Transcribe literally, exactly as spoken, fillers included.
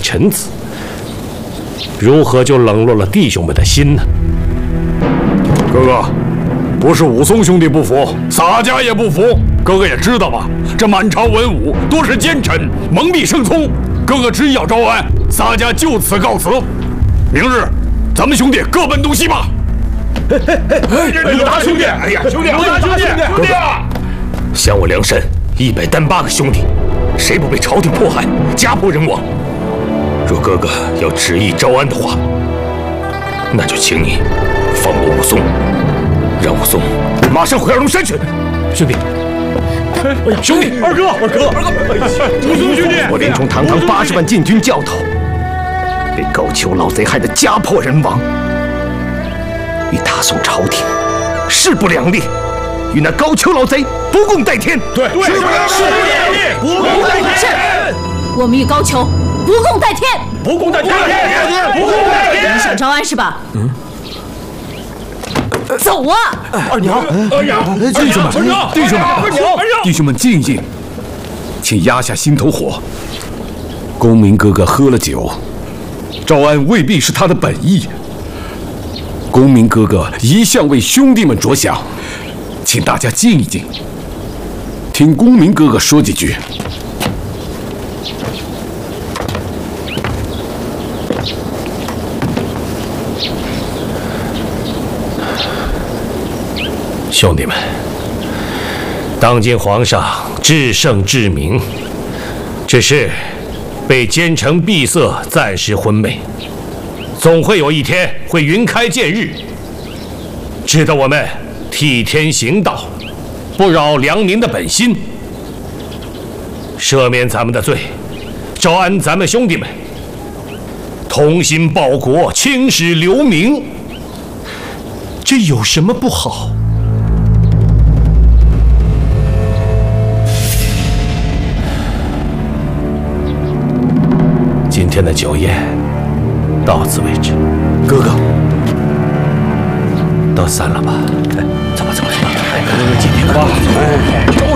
臣子，如何就冷落了弟兄们的心呢？ 哥哥，不是武松兄弟不服，洒家也不服。哥哥也知道吧，这满朝文武多是奸臣，蒙蔽生聪。哥哥执意要招安，洒家就此告辞。明日，咱们兄弟各奔东西吧。 鲁达兄弟，哎呀，兄弟，鲁达兄弟，兄弟啊！ 想我梁山一百单八个兄弟，谁不被朝廷迫害，家破人亡？若哥哥要执意招安的话，那就请你放我武松，让武松马上回二龙山去。 兄弟， 兄弟， 二哥，二哥，二哥，武松兄弟， 我连中堂堂八十万禁军教头，被高俅老贼害得家破人亡，与大宋朝廷势不两立，与那高俅老贼不共戴天。 对，对，势不两立，不共戴天。 我们与高俅不共戴天， 不共戴天，不共戴天。 你想招安是吧？嗯。走啊！ 二娘，二娘， 弟兄们，弟兄们，弟兄们，静一静，请压下心头火。公明哥哥喝了酒，招安未必是他的本意。公明哥哥一向为兄弟们着想，请大家静一静，听公明哥哥说几句。 兄弟们，当今皇上至圣至明，只是被奸臣闭塞，暂时昏昧，总会有一天会云开见日，值得我们替天行道，不扰良民的本心，赦免咱们的罪，招安咱们兄弟们，同心报国，青史留名，这有什么不好？今天的酒宴到此为止。 哥哥， 都散了吧。走吧，走吧，走吧。 今天吧，哎，